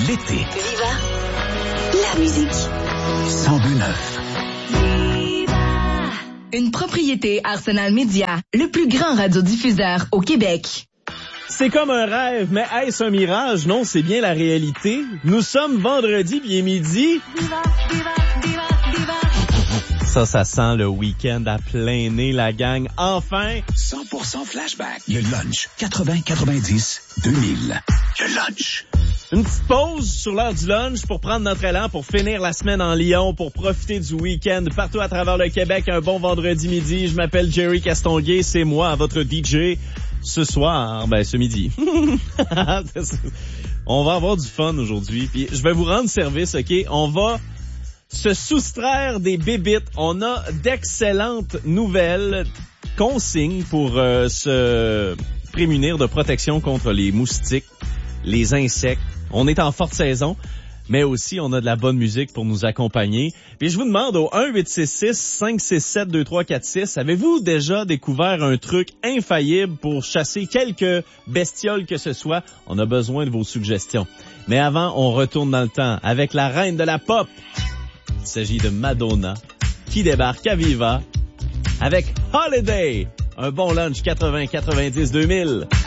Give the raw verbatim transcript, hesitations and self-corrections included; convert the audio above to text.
l'été. Viva la musique. cent deux neuf. Une propriété Arsenal Média, le plus grand radiodiffuseur au Québec. C'est comme un rêve, mais est-ce un mirage? Non, c'est bien la réalité. Nous sommes vendredi, puis il est midi. Viva, viva, viva, viva. Ça, ça sent le week-end à plein nez, la gang. Enfin! cent pour cent flashback. Le lunch. quatre-vingts quatre-vingt-dix deux mille. Le lunch. Une petite pause sur l'heure du lunch pour prendre notre élan, pour finir la semaine en Lyon, pour profiter du week-end partout à travers le Québec. Un bon vendredi midi. Je m'appelle Jerry Castonguay. C'est moi, votre D J. Ce soir, ben ce midi. On va avoir du fun aujourd'hui. Puis je vais vous rendre service, OK? On va se soustraire des bébites. On a d'excellentes nouvelles consignes pour euh, se prémunir de protection contre les moustiques, les insectes. On est en forte saison, mais aussi on a de la bonne musique pour nous accompagner. Puis je vous demande au un huit six six cinq six sept deux trois quatre six, avez-vous déjà découvert un truc infaillible pour chasser quelques bestioles que ce soit? On a besoin de vos suggestions. Mais avant, on retourne dans le temps avec la reine de la pop. Il s'agit de Madonna qui débarque à Viva avec Holiday. Un bon lunch quatre-vingts quatre-vingt-dix deux mille.